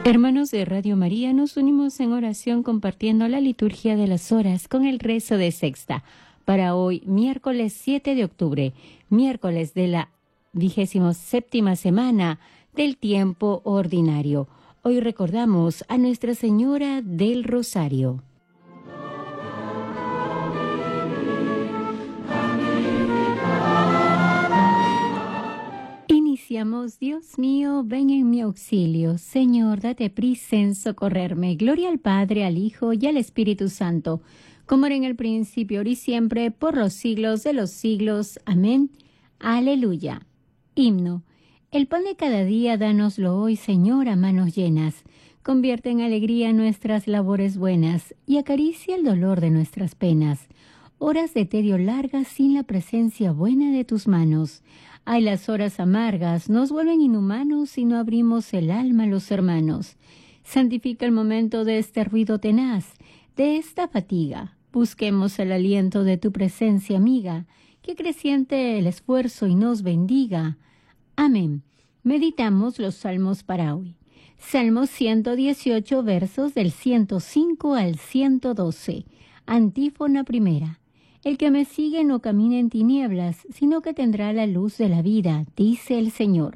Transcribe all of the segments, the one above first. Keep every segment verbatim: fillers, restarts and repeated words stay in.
Hermanos de Radio María, nos unimos en oración compartiendo la liturgia de las horas con el rezo de sexta para hoy, miércoles siete de octubre, miércoles de la vigésima séptima semana del tiempo ordinario. Hoy recordamos a Nuestra Señora del Rosario. Iniciamos, Dios mío, ven en mi auxilio. Señor, date prisa en socorrerme. Gloria al Padre, al Hijo y al Espíritu Santo, como era en el principio, ahora y siempre, por los siglos de los siglos. Amén. Aleluya. Himno. El pan de cada día, dánoslo hoy, Señor, a manos llenas. Convierte en alegría nuestras labores buenas y acaricia el dolor de nuestras penas. Horas de tedio largas sin la presencia buena de tus manos. Ay, las horas amargas nos vuelven inhumanos si no abrimos el alma a los hermanos. Santifica el momento de este ruido tenaz, de esta fatiga. Busquemos el aliento de tu presencia amiga, que creciente el esfuerzo y nos bendiga. Amén. Meditamos los salmos para hoy. Salmo ciento dieciocho, versos del ciento cinco al ciento doce. Antífona primera. El que me sigue no camina en tinieblas, sino que tendrá la luz de la vida, dice el Señor.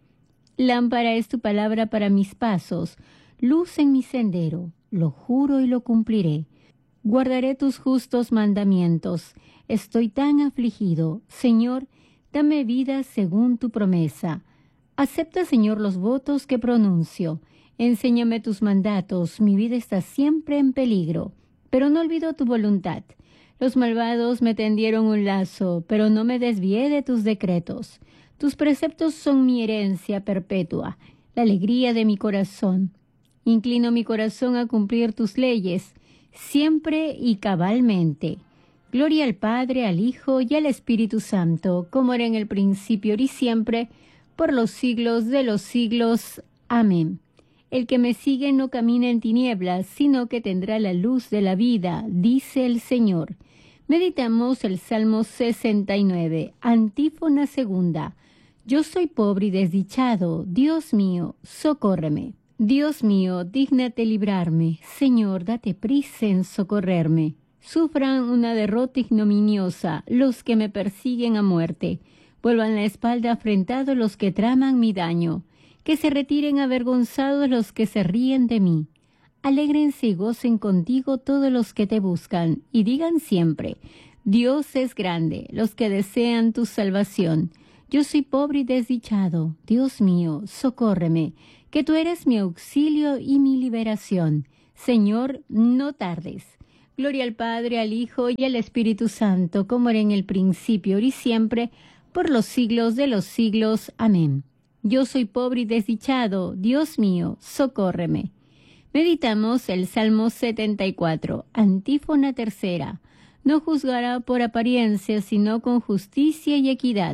Lámpara es tu palabra para mis pasos, luz en mi sendero, lo juro y lo cumpliré. Guardaré tus justos mandamientos. Estoy tan afligido. Señor, dame vida según tu promesa. Acepta, Señor, los votos que pronuncio. Enséñame tus mandatos, mi vida está siempre en peligro, pero no olvido tu voluntad. Los malvados me tendieron un lazo, pero no me desvié de tus decretos. Tus preceptos son mi herencia perpetua, la alegría de mi corazón. Inclino mi corazón a cumplir tus leyes, siempre y cabalmente. Gloria al Padre, al Hijo y al Espíritu Santo, como era en el principio, ahora y siempre, por los siglos de los siglos. Amén. El que me sigue no camina en tinieblas, sino que tendrá la luz de la vida, dice el Señor. Meditamos el Salmo sesenta y nueve, antífona segunda. Yo soy pobre y desdichado, Dios mío, socórreme. Dios mío, dígnate librarme, Señor, date prisa en socorrerme. Sufran una derrota ignominiosa los que me persiguen a muerte. Vuelvan la espalda afrentados los que traman mi daño. Que se retiren avergonzados los que se ríen de mí. Alégrense y gocen contigo todos los que te buscan, y digan siempre, Dios es grande, los que desean tu salvación. Yo soy pobre y desdichado, Dios mío, socórreme, que tú eres mi auxilio y mi liberación. Señor, no tardes. Gloria al Padre, al Hijo y al Espíritu Santo, como era en el principio, ahora y siempre, por los siglos de los siglos. Amén. Yo soy pobre y desdichado, Dios mío, socórreme. Meditamos el Salmo setenta y cuatro, antífona tercera. No juzgará por apariencia, sino con justicia y equidad.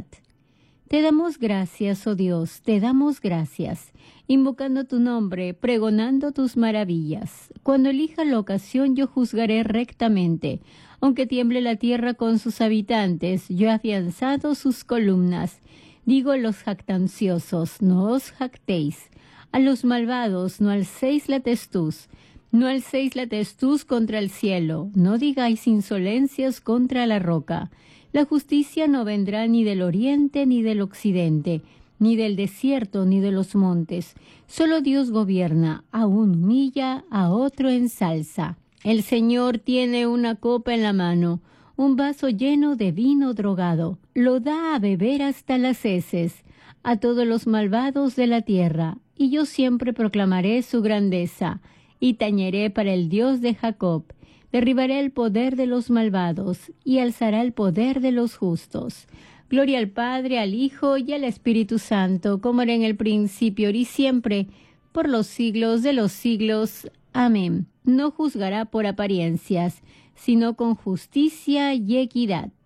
Te damos gracias, oh Dios, te damos gracias, invocando tu nombre, pregonando tus maravillas. Cuando elija la ocasión, yo juzgaré rectamente. Aunque tiemble la tierra con sus habitantes, yo he afianzado sus columnas. Digo a los jactanciosos, no os jactéis. A los malvados, no alcéis la testuz. No alcéis la testuz contra el cielo. No digáis insolencias contra la roca. La justicia no vendrá ni del oriente ni del occidente, ni del desierto ni de los montes. Solo Dios gobierna, a un humilla, a otro ensalza. El Señor tiene una copa en la mano, un vaso lleno de vino drogado. Lo da a beber hasta las heces a todos los malvados de la tierra, y yo siempre proclamaré su grandeza, y tañeré para el Dios de Jacob. Derribaré el poder de los malvados, y alzará el poder de los justos. Gloria al Padre, al Hijo y al Espíritu Santo, como era en el principio, ahora y siempre, por los siglos de los siglos. Amén. No juzgará por apariencias, sino con justicia y equidad.